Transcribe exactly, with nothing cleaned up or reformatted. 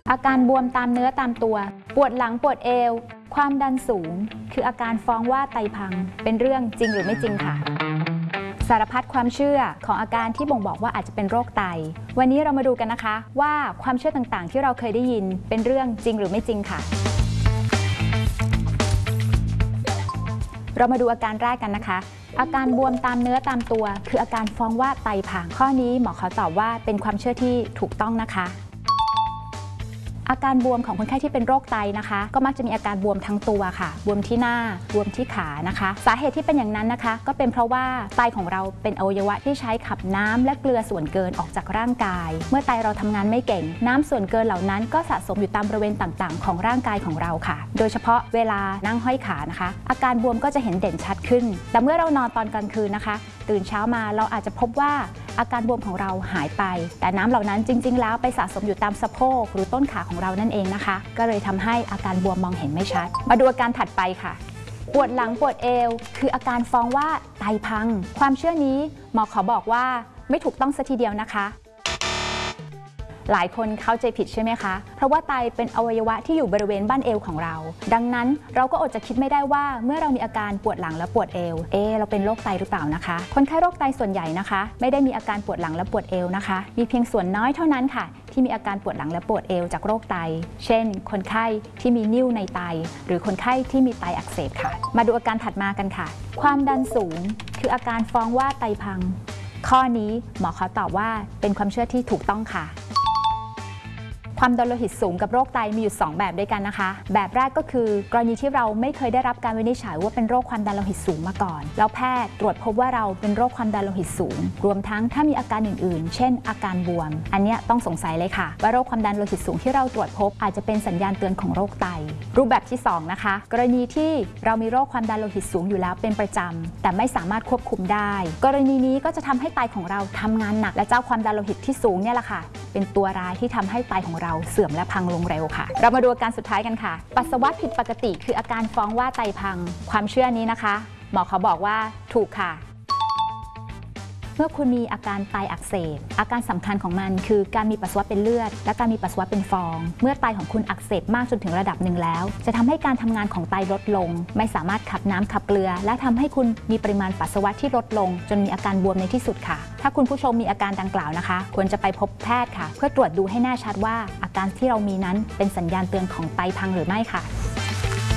อาการบวมตามเนื้อตามตัวปวดหลังปวดเอวความดันสูงคืออาการฟ้องว่าไตพังเป็นเรื่องจริงหรือไม่จริงค่ะสารพัดความเชื่อของอาการที่บ่งบอกว่าอาจจะเป็นโรคไตวันนี้เรามาดูกันนะคะว่าความเชื่อต่างๆที่เราเคยได้ยินเป็นเรื่องจริงหรือไม่จริงค่ะเรามาดูอาการแรกกันนะคะอาการบวมตามเนื้อตามตัวคืออาการฟ้องว่าไตพังข้อนี้หมอขอตอบว่าเป็นความเชื่อที่ถูกต้องนะคะอาการบวมของคนไข้ที่เป็นโรคไตนะคะก็มักจะมีอาการบวมทั้งตัวค่ะบวมที่หน้าบวมที่ขานะคะสาเหตุที่เป็นอย่างนั้นนะคะก็เป็นเพราะว่าไตของเราเป็นอวัยวะที่ใช้ขับน้ำและเกลือส่วนเกินออกจากร่างกายเมื่อไตเราทำงานไม่เก่งน้ำส่วนเกินเหล่านั้นก็สะสมอยู่ตามบริเวณต่างๆของร่างกายของเราค่ะโดยเฉพาะเวลานั่งห้อยขานะคะอาการบวมก็จะเห็นเด่นชัดขึ้นแต่เมื่อเรานอนตอนกลางคืนนะคะตื่นเช้ามาเราอาจจะพบว่าอาการบวมของเราหายไปแต่น้ำเหล่านั้นจริงๆแล้วไปสะสมอยู่ตามสะโพกหรือต้นขาของเรานั่นเองนะคะก็เลยทำให้อาการบวมมองเห็นไม่ชัดมาดูอาการถัดไปค่ะปวดหลังปวดเอวคืออาการฟ้องว่าไตพังความเชื่อนี้หมอขอบอกว่าไม่ถูกต้องซะทีเดียวนะคะหลายคนเข้าใจผิดใช่ไหมคะเพราะว่าไตเป็นอวัยวะที่อยู่บริเวณบั้นเอวของเราดังนั้นเราก็อดจะคิดไม่ได้ว่าเมื่อเรามีอาการปวดหลังและปวดเอวเอเราเป็นโรคไตหรือเปล่านะคะคนไข้โรคไตส่วนใหญ่นะคะไม่ได้มีอาการปวดหลังและปวดเอวนะคะมีเพียงส่วนน้อยเท่านั้นค่ะที่มีอาการปวดหลังและปวดเอวจากโรคไตเช่นคนไข้ที่มีนิ่วในไตหรือคนไข้ที่มีไตอักเสบค่ะมาดูอาการถัดมากันค่ะความดันสูงคืออาการฟ้องว่าไตพังข้อนี้หมอขอตอบว่าเป็นความเชื่อที่ถูกต้องค่ะความดันโลหิตสูงกับโรคไตมีอยู่สองแบบด้วยกันนะคะแบบแรกก็คือกรณีที่เราไม่เคยได้รับการวินิจฉัยว่าเป็นโรคความดันโลหิตสูงมาก่อนแล้วแพทย์ตรวจพบว่าเราเป็นโรคความดันโลหิตสูงรวมทั้งถ้ามีอาการอื่นๆเช่นอาการบวมอันนี้ต้องสงสัยเลยค่ะว่าโรคความดันโลหิตสูงที่เราตรวจพบอาจจะเป็นสัญญาณเตือนของโรคไตรูปแบบที่สองนะคะกรณีที่เรามีโรคความดันโลหิตสูงอยู่แล้วเป็นประจำแต่ไม่สามารถควบคุมได้กรณีนี้ก็จะทำให้ไตของเราทำงานหนักและเจ้าความดันโลหิตที่สูงเนี่ยแหละค่ะเป็นตัวร้ายที่ทำให้ไตของเราเสื่อมและพังลงเร็วค่ะเรามาดูอาการสุดท้ายกันค่ะปัสสาวะผิดปกติคืออาการฟ้องว่าไตพังความเชื่อนี้นะคะหมอเขาบอกว่าถูกค่ะเมื่อคุณมีอาการไตอักเสบอาการสำคัญของมันคือการมีปัสสาวะเป็นเลือดและการมีปัสสาวะเป็นฟองเมื่อไตของคุณอักเสบมากจนถึงระดับหนึ่งแล้วจะทำให้การทำงานของไตลดลงไม่สามารถขับน้ำขับเกลือและทำให้คุณมีปริมาณปัสสาวะที่ลดลงจนมีอาการบวมในที่สุดค่ะถ้าคุณผู้ชมมีอาการดังกล่าวนะคะควรจะไปพบแพทย์ค่ะเพื่อตรวจดูให้แน่ชัดว่าอาการที่เรามีนั้นเป็นสัญญาณเตือนของไตพังหรือไม่ค่ะ